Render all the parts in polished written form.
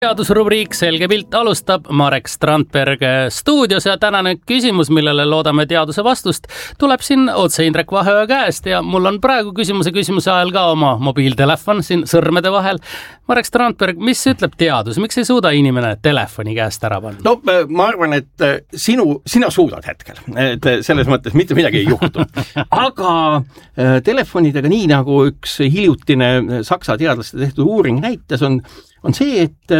Teadusrubriik Selge pilt alustab Marek Strandberg stuudios ja tänane küsimus, millele loodame teaduse vastust, tuleb siin otse Indrek Vaheoja käest ja mul on praegu küsimuse ajal ka oma mobiiltelefon siin sõrmede vahel. Marek Strandberg, mis ütleb teadus? Miks ei suuda inimene telefoni käest ära panna? No ma arvan, et sina suudad hetkel, et selles mõttes mitte midagi ei juhtu. Aga telefonidega nii nagu üks hiljutine Saksa teadlaste tehtud uuring näitas, on see, et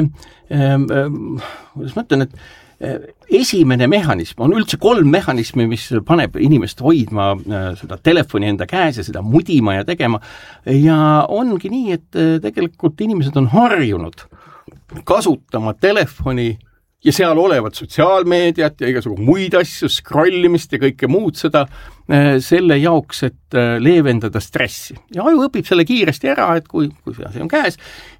kuidas ma ütlen, et esimene mehhanism on üldse 3 mehhanismi, mis paneb inimest hoidma seda telefoni enda käes ja seda mudima ja tegema. Ja ongi nii, et tegelikult inimesed on harjunud kasutama telefoni ja seal olevat sotsiaalmeediat ja igasugu muid asju, scrollimist ja kõike muud seda selle jaoks, et leevendada stressi. Ja aju õpib selle kiiresti ära, et kui see asi on käes,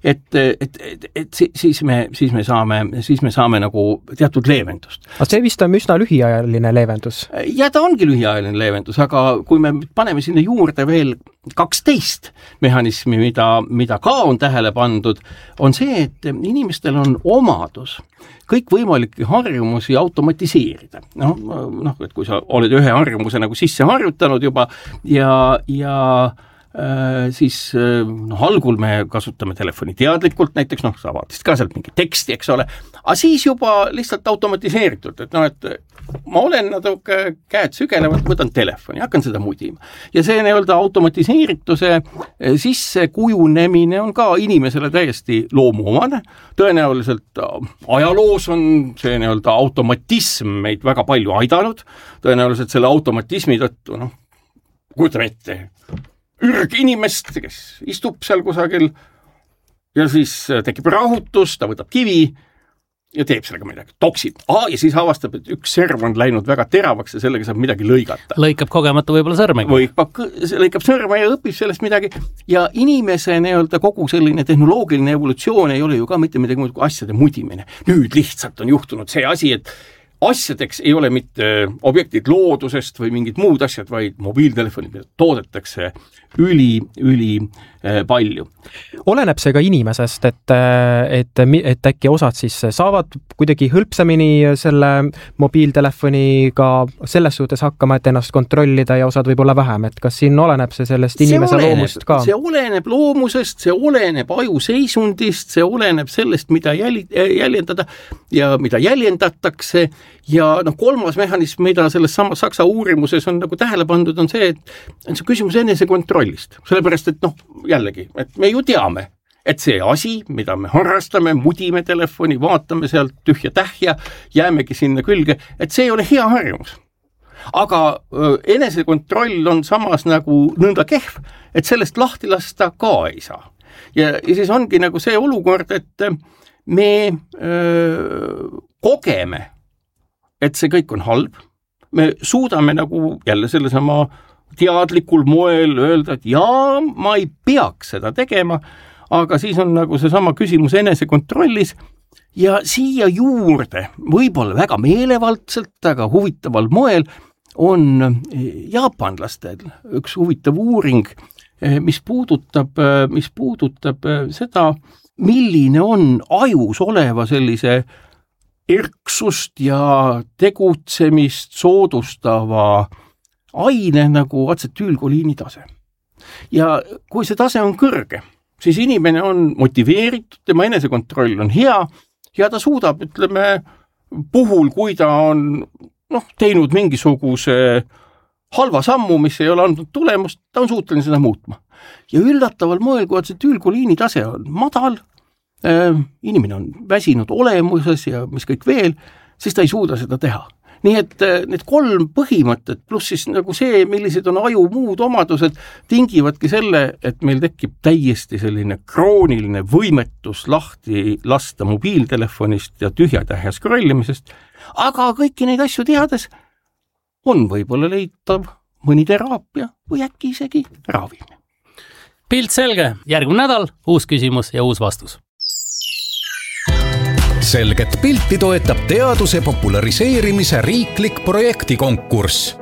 et siis me saame nagu teatud leevendust. Aga see vist on üsna lühiajaline leevendus? Ja ta ongi lühiajaline leevendus, aga kui me paneme sinna juurde veel 12 mehhanismi, mida ka on tähele pandud, on see, et inimestel on omadus kõikvõimalikke harjumusi automatiseerida. Et kui sa oled ühe harjumuse nagu sisse harjutanud juba ja siis algul me kasutame telefoni teadlikult, näiteks sa vaatasid ka sealt mingi teksti, eks ole, aga siis juba lihtsalt automatiseeritud, et ma olen natuke käed sügelevad, võtan telefoni, hakkan seda mudima. Ja see automatiseerituse sisse kujunemine on ka inimesele täiesti loomuomane. Tõenäoliselt ajaloos on see automatism meid väga palju aidanud. Tõenäoliselt selle automatismi tõttu, kujutame ette, ürginimest, kes istub seal kusagil ja siis tekib rahutus, ta võtab kivi ja teeb sellega midagi, toksib. Ja siis avastab, et üks serv on läinud väga teravaks ja sellega saab midagi lõigata. Lõikab kogemata võib-olla sõrmegi. Lõikab sõrme ja õpib sellest midagi. Ja inimese kogu selline tehnoloogiline evolutsioon ei ole ju ka mitte midagi muud kui asjade mudimine. Nüüd lihtsalt on juhtunud see asi, et asjadeks ei ole mitte objektid loodusest või mingid muud asjad, vaid mobiiltelefonid, mida toodetakse üli palju. Oleneb see ka inimesest, et äkki osad siis saavad kuidagi hõlpsamini selle mobiiltelefoniga selles suhtes hakkama, et ennast kontrollida ja osad võib-olla vähem, et kas siin oleneb see sellest inimese loomust ka? See oleneb loomusest, see oleneb aju seisundist, see oleneb sellest, mida jäljendada ja mida jäljendatakse. Ja kolmas mehhanism, mida selles samas Saksa uurimuses on tähele pandud, on see, et see küsimus enese kontrollist. Sellepärast, et jällegi, et me ju teame, et see asi, mida me harrastame, mudime telefoni, vaatame sealt tühja tähja, jäämegi sinna külge, et see ei ole hea harjumus. Aga enesekontroll on samas nõnda kehv, et sellest lahti lasta ka ei saa. Ja siis ongi see olukord, et me kogeme, et see kõik on halb. Me suudame jälle sellesama teadlikul moel öelda, et jaa, ma ei peaks seda tegema, aga siis on seesama küsimus enesekontrollis ja siia juurde võib-olla väga meelevaldselt, aga huvitaval moel on jaapanlastel üks huvitav uuring, mis puudutab seda, milline on ajus oleva sellise erksust ja tegutsemist soodustava aine nagu atsetüülkoliini tase. Ja kui see tase on kõrge, siis inimene on motiveeritud, tema enesekontroll on hea ja ta suudab, puhul, kui ta on teinud mingisuguse halva sammu, mis ei ole andnud tulemust, ta on suuteline seda muutma. Ja üllataval moel, kui atsetüülkoliini tase on madal, inimene on väsinud olemuses ja mis kõik veel, siis ta ei suuda seda teha. Nii et need 3 põhimõtted, pluss siis see, millised on aju muud omadused, tingivadki selle, et meil tekib täiesti selline krooniline võimetus lahti lasta mobiiltelefonist ja tühjatähja scrollimisest, aga kõiki neid asju teades on võib-olla leitav mõni teraapia või äkki isegi ravimine. Pilt selge, järgmine nädal uus küsimus ja uus vastus. Selget pilti toetab teaduse populariseerimise riiklik projektikonkurss.